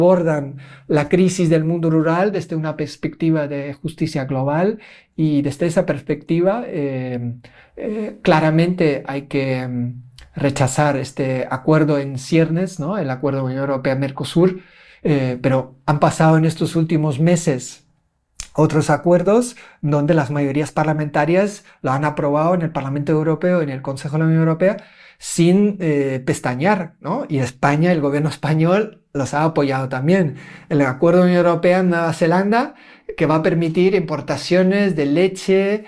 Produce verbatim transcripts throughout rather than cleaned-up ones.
abordan la crisis del mundo rural desde una perspectiva de justicia global, y desde esa perspectiva eh, eh, claramente hay que um, rechazar este acuerdo en ciernes, ¿no? El acuerdo Unión Europea-Mercosur, eh, pero han pasado en estos últimos meses otros acuerdos donde las mayorías parlamentarias lo han aprobado en el Parlamento Europeo, en el Consejo de la Unión Europea, sin eh, pestañear, ¿no? Y España, el gobierno español, los ha apoyado también. El acuerdo de la Unión Europea en Nueva Zelanda, que va a permitir importaciones de leche,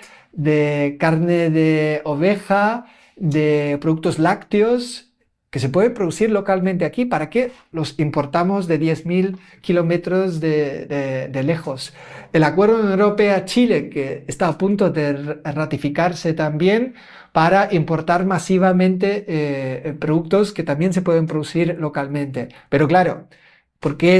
de carne de oveja, de productos lácteos, que se pueden producir localmente aquí. ¿Para qué los importamos de diez mil kilómetros de, de, de lejos? El acuerdo de la Unión Europea-Chile, que está a punto de ratificarse también, para importar masivamente eh, productos que también se pueden producir localmente. Pero claro, ¿por qué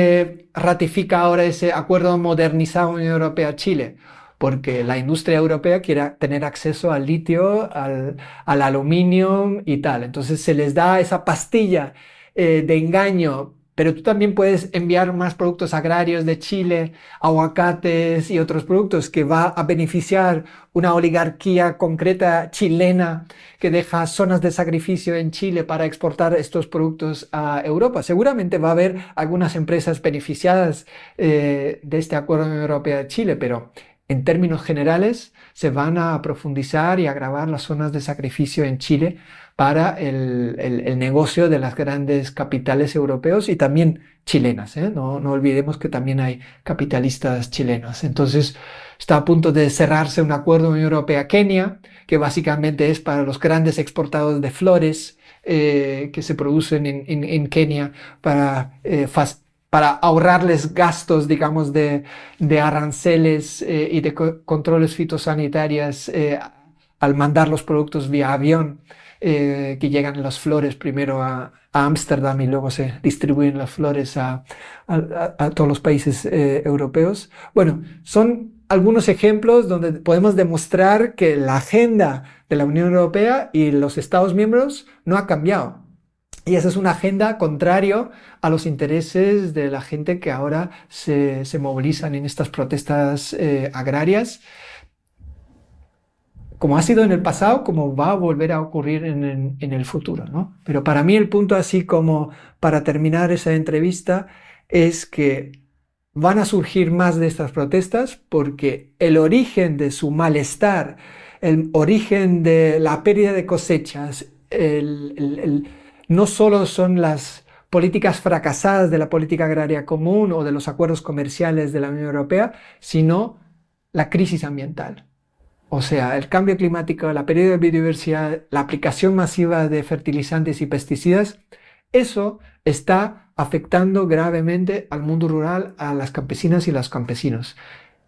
se ratifica ahora ese acuerdo modernizado Unión Europea-Chile? Porque la industria europea quiere tener acceso al litio, al, al aluminio y tal. Entonces se les da esa pastilla eh, de engaño, pero tú también puedes enviar más productos agrarios de Chile, aguacates y otros productos, que va a beneficiar una oligarquía concreta chilena que deja zonas de sacrificio en Chile para exportar estos productos a Europa. Seguramente va a haber algunas empresas beneficiadas eh, de este acuerdo de la Unión Europea-Chile, pero en términos generales se van a profundizar y agravar las zonas de sacrificio en Chile para el, el, el negocio de las grandes capitales europeos y también chilenas, ¿eh? No, no olvidemos que también hay capitalistas chilenos. Entonces está a punto de cerrarse un acuerdo Unión Europea-Kenia, que básicamente es para los grandes exportadores de flores eh, que se producen en, en, en Kenia para eh, facilitar, para ahorrarles gastos, digamos, de, de aranceles eh, y de co controles fitosanitarios eh, al mandar los productos vía avión, eh, que llegan las flores primero a Ámsterdam y luego se distribuyen las flores a, a, a todos los países eh, europeos. Bueno, son algunos ejemplos donde podemos demostrar que la agenda de la Unión Europea y los Estados miembros no ha cambiado. Y esa es una agenda contraria a los intereses de la gente que ahora se, se movilizan en estas protestas eh, agrarias, como ha sido en el pasado, como va a volver a ocurrir en, en, en el futuro, ¿no? Pero para mí el punto, así como para terminar esa entrevista, es que van a surgir más de estas protestas porque el origen de su malestar, el origen de la pérdida de cosechas, el... el, el no solo son las políticas fracasadas de la política agraria común o de los acuerdos comerciales de la Unión Europea, sino la crisis ambiental. O sea, el cambio climático, la pérdida de biodiversidad, la aplicación masiva de fertilizantes y pesticidas, eso está afectando gravemente al mundo rural, a las campesinas y los campesinos.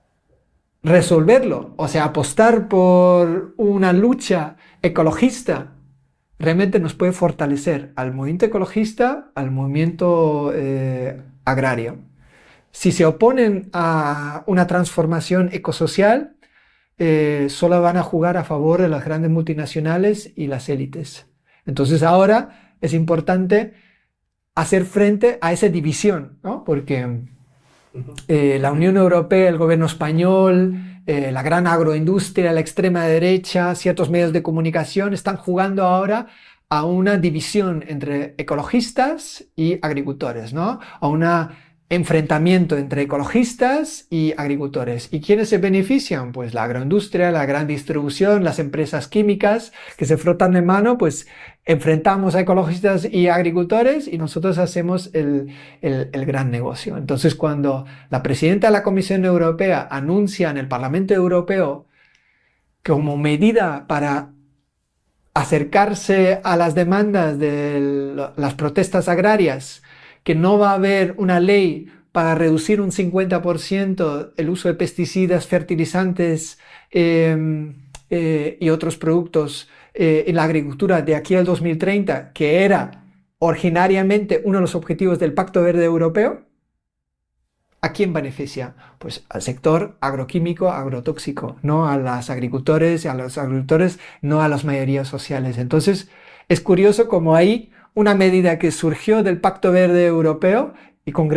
Resolverlo, o sea, apostar por una lucha ecologista, realmente nos puede fortalecer al movimiento ecologista, al movimiento eh, agrario. Si se oponen a una transformación ecosocial, eh, solo van a jugar a favor de las grandes multinacionales y las élites. Entonces ahora es importante hacer frente a esa división, ¿no? Porque eh, la Unión Europea, el gobierno español, Eh, la gran agroindustria, la extrema derecha, ciertos medios de comunicación están jugando ahora a una división entre ecologistas y agricultores, ¿no? A un enfrentamiento entre ecologistas y agricultores. ¿Y quiénes se benefician? Pues la agroindustria, la gran distribución, las empresas químicas que se frotan de mano, pues enfrentamos a ecologistas y agricultores y nosotros hacemos el, el, el gran negocio. Entonces, cuando la presidenta de la Comisión Europea anuncia en el Parlamento Europeo como medida para acercarse a las demandas de las protestas agrarias, que no va a haber una ley para reducir un cincuenta por ciento el uso de pesticidas, fertilizantes eh, eh, y otros productos eh, en la agricultura de aquí al dos mil treinta, que era originariamente uno de los objetivos del Pacto Verde Europeo, ¿a quién beneficia? Pues al sector agroquímico, agrotóxico, no a los agricultores, a los agricultores, no a las mayorías sociales. Entonces, es curioso cómo hay una medida que surgió del Pacto Verde Europeo y con